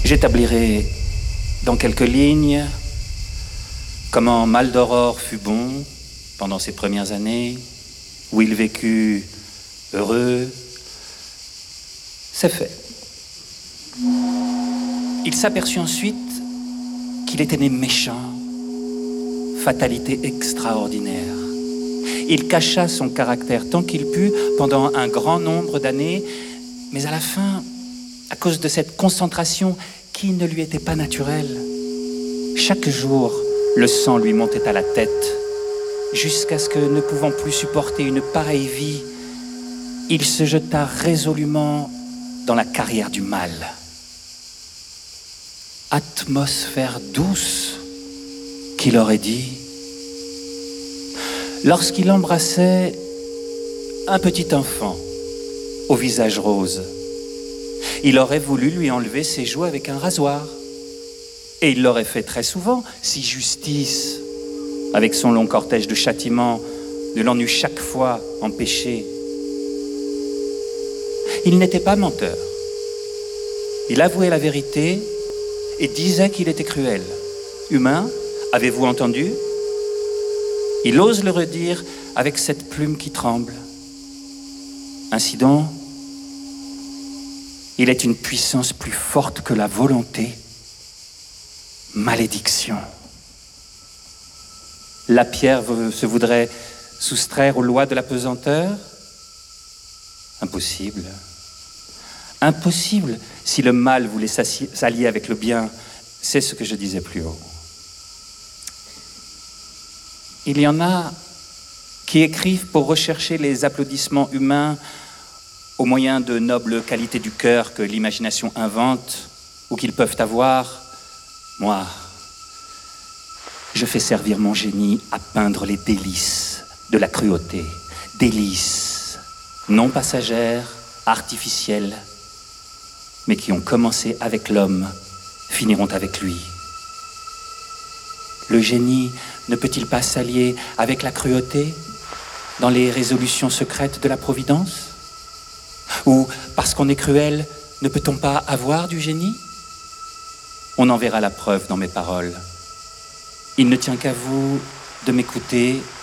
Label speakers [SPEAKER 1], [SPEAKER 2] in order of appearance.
[SPEAKER 1] J'établirai dans quelques lignes comment Maldoror fut bon pendant ses premières années, où il vécut heureux. C'est fait. Il s'aperçut ensuite qu'il était né méchant, fatalité extraordinaire. Il cacha son caractère tant qu'il put pendant un grand nombre d'années, mais à la fin, à cause de cette concentration qui ne lui était pas naturelle, chaque jour, le sang lui montait à la tête, jusqu'à ce que, ne pouvant plus supporter une pareille vie, il se jeta résolument dans la carrière du mal. Atmosphère douce, qu'il aurait dit, lorsqu'il embrassait un petit enfant au visage rose. Il aurait voulu lui enlever ses joues avec un rasoir. Et il l'aurait fait très souvent, si justice, avec son long cortège de châtiments, ne l'en eût chaque fois empêché. Il n'était pas menteur. Il avouait la vérité et disait qu'il était cruel. Humain, avez-vous entendu? Il ose le redire avec cette plume qui tremble. Ainsi donc, il est une puissance plus forte que la volonté. Malédiction. La pierre se voudrait soustraire aux lois de la pesanteur? Impossible. Impossible si le mal voulait s'allier avec le bien. C'est ce que je disais plus haut. Il y en a qui écrivent pour rechercher les applaudissements humains au moyen de nobles qualités du cœur que l'imagination invente ou qu'ils peuvent avoir. Moi, je fais servir mon génie à peindre les délices de la cruauté. Délices non passagères, artificielles, mais qui ont commencé avec l'homme, finiront avec lui. Le génie ne peut-il pas s'allier avec la cruauté dans les résolutions secrètes de la Providence? Ou, parce qu'on est cruel, ne peut-on pas avoir du génie? On en verra la preuve dans mes paroles. Il ne tient qu'à vous de m'écouter